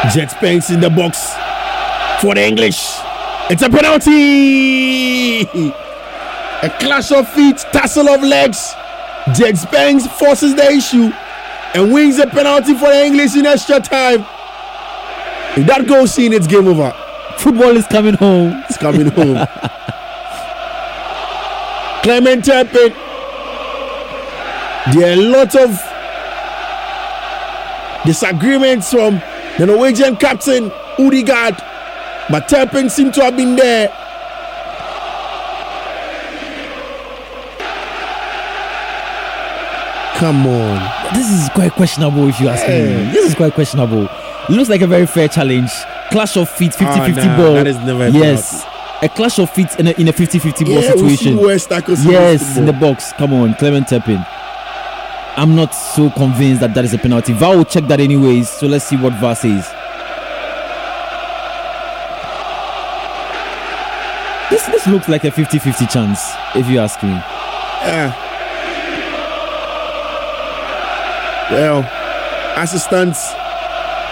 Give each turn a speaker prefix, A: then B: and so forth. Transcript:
A: Jet Spence in the box for the English. It's a penalty. A clash of feet, tussle of legs. Jet Spence forces the issue and wins the penalty for the English in extra time. If that goes in, it's game over.
B: Football is coming home.
A: It's coming home. Clement Turpin. There are a lot of disagreements from the Norwegian captain, Odegaard, but Turpin seemed to have been there. Come on.
B: This is quite questionable if you ask me. This is quite questionable. It looks like a very fair challenge. Clash of feet, 50-50 ball.
A: That is never
B: yes. A clash of feet in a 50-50 ball situation.
A: Yes,
B: in the box. Come on, Clement Turpin. I'm not so convinced that is a penalty. VAR will check that anyways, so let's see what VAR says. This looks like a 50-50 chance, if you ask me.
A: Well, as it stands,